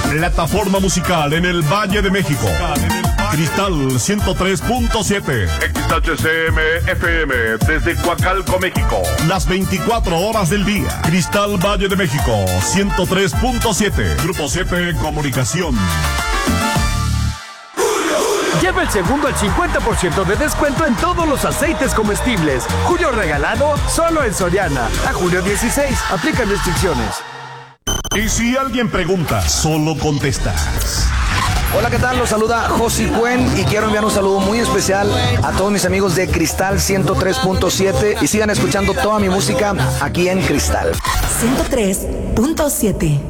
Plataforma musical en el Valle de México. Cristal 103.7. XHCM FM desde Coacalco, México. Las 24 horas del día. Cristal Valle de México 103.7. Grupo 7 Comunicación. Lleva el segundo al 50% de descuento en todos los aceites comestibles. Julio regalado solo en Soriana. A julio 16. Aplican restricciones. Y si alguien pregunta, solo contestas. Hola, ¿qué tal? Los saluda Josi Cuen y quiero enviar un saludo muy especial a todos mis amigos de Cristal 103.7 y sigan escuchando toda mi música aquí en Cristal 103.7.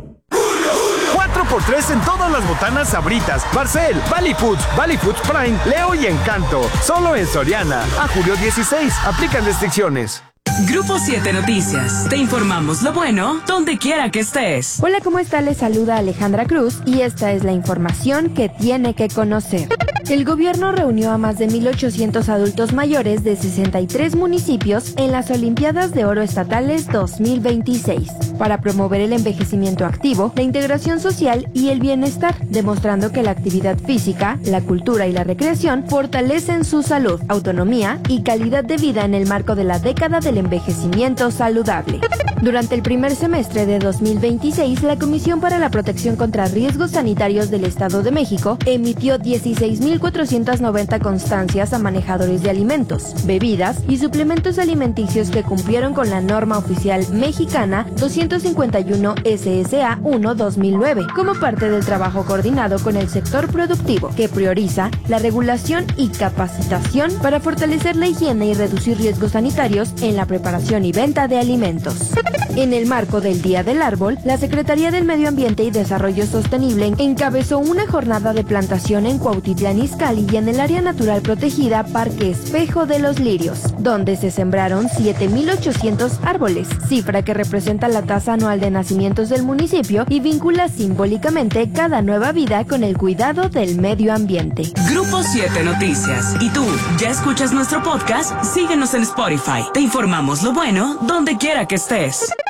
4x3 en todas las botanas Sabritas, Barcel, Valley Foods Prime, Leo y Encanto. Solo en Soriana. A julio 16. Aplican restricciones. Grupo 7 Noticias. Te informamos lo bueno donde quiera que estés. Hola, ¿cómo está? Les saluda Alejandra Cruz y esta es la información que tiene que conocer. El gobierno reunió a más de 1,800 adultos mayores de 63 municipios en las Olimpiadas de Oro Estatales 2026 para promover el envejecimiento activo, la integración social y el bienestar, demostrando que la actividad física, la cultura y la recreación fortalecen su salud, autonomía y calidad de vida en el marco de la década del envejecimiento saludable. Durante el primer semestre de 2026, la Comisión para la Protección contra Riesgos Sanitarios del Estado de México emitió 16,490 constancias a manejadores de alimentos, bebidas y suplementos alimenticios que cumplieron con la norma oficial mexicana 251 SSA 1/2009, como parte del trabajo coordinado con el sector productivo, que prioriza la regulación y capacitación para fortalecer la higiene y reducir riesgos sanitarios en la preparación y venta de alimentos. En el marco del Día del Árbol, la Secretaría del Medio Ambiente y Desarrollo Sostenible encabezó una jornada de plantación en Cuautitlán Izcalli y en el área natural protegida Parque Espejo de los Lirios, donde se sembraron 7,800 árboles, cifra que representa la tasa anual de nacimientos del municipio y vincula simbólicamente cada nueva vida con el cuidado del medio ambiente. Grupo 7 Noticias. ¿Y tú, ya escuchas nuestro podcast? Síguenos en Spotify. Te informamos lo bueno donde quiera que estés.